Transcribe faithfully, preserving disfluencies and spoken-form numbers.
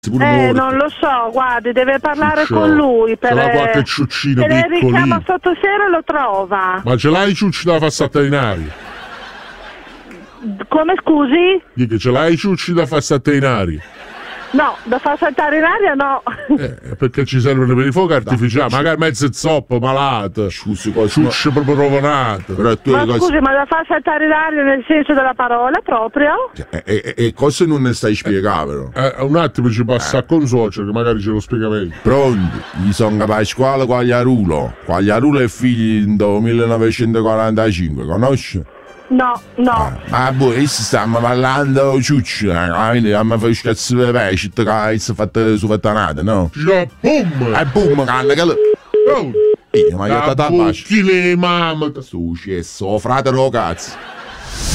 Eh, non lo so, guardi, deve parlare Ciuccio. con lui per... Ce l'ha qualche ciuccino se le piccolino? richiama sottoterra lo trova. Ma ce l'hai i ciucci da far saltare? Come, scusi? Dico, ce l'hai i ciucci da far saltare? No, da far saltare in aria no. Eh, perché ci servono per i fuochi artificiali, magari mezzo zoppo, malato, Scusi, cosa? ciucce proprio rovinato. Però tu Ma le scusi, cose... ma da far saltare in aria nel senso della parola proprio? E, e, e cosa non ne stai spiegando? Eh, un attimo ci passa a consocio che magari ce lo spiega meglio. Pronto? Gli sono Pasquale Quagliarulo. Quagliarulo è figlio del millenovecentoquarantacinque, conosci? No, no. Ah, ma poi stiamo parlando di ciucci, quindi a me fai scazzo di pesce, che si è fatta su fattanata, no? Già, boom! E boom, canna che... Oh! Io, ma io Da ti abbasso. bucchi le mamma! Su, cesso, frate lo cazzo.